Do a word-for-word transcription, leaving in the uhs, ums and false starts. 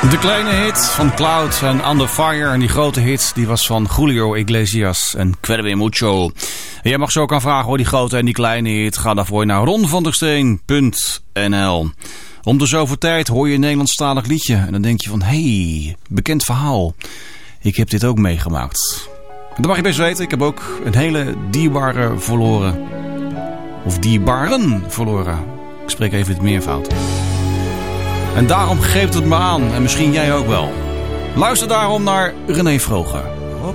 De kleine hit van Cloud en Under Fire. En die grote hit die was van Julio Iglesias en Cuerve Mucho. En jij mag zo ook aan vragen hoor, die grote en die kleine hit. Ga daarvoor naar ron van der steen punt n l. Om de zoveel tijd hoor je een Nederlandstalig liedje. En dan denk je van, hé, hey, bekend verhaal. Ik heb dit ook meegemaakt. En dat mag je best weten. Ik heb ook een hele dierbare verloren. Of dierbaren verloren. Ik spreek even het meervoud. En daarom greep het me aan. En misschien jij ook wel. Luister daarom naar René Vroger.